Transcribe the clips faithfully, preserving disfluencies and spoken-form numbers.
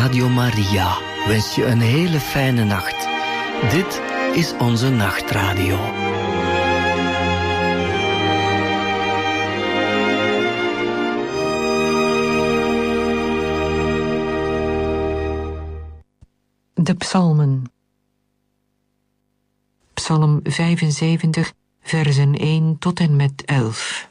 Radio Maria wens je een hele fijne nacht. Dit is onze nachtradio. De psalmen. Psalm vijfenzeventig, versen één tot en met elf.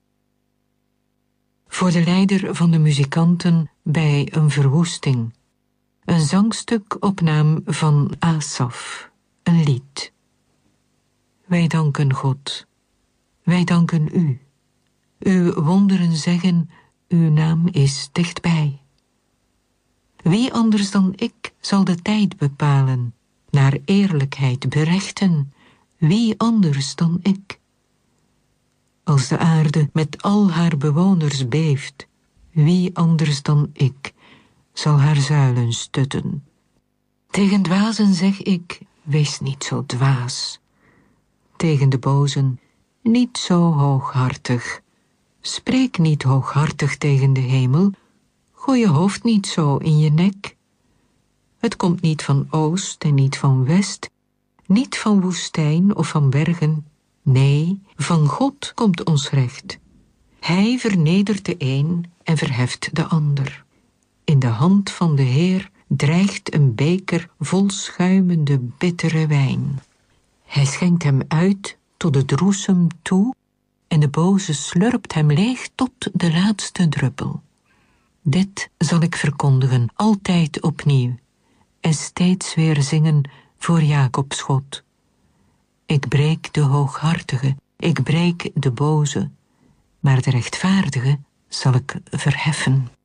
Voor de leider van de muzikanten bij een verwoesting. Een zangstuk op naam van Asaf, een lied. Wij danken God, wij danken u. Uw wonderen zeggen, uw naam is dichtbij. Wie anders dan ik zal de tijd bepalen, naar eerlijkheid berechten, wie anders dan ik? Als de aarde met al haar bewoners beeft, wie anders dan ik zal haar zuilen stutten? Tegen dwazen zeg ik, wees niet zo dwaas. Tegen de bozen, niet zo hooghartig. Spreek niet hooghartig tegen de hemel, gooi je hoofd niet zo in je nek. Het komt niet van oost en niet van west, niet van woestijn of van bergen. Nee, van God komt ons recht. Hij vernedert de een en verheft de ander. In de hand van de Heer dreigt een beker vol schuimende bittere wijn. Hij schenkt hem uit tot de droesem toe en de boze slurpt hem leeg tot de laatste druppel. Dit zal ik verkondigen, altijd opnieuw, en steeds weer zingen voor Jacobs God. Ik breek de hooghartige, ik breek de boze, maar de rechtvaardige zal ik verheffen.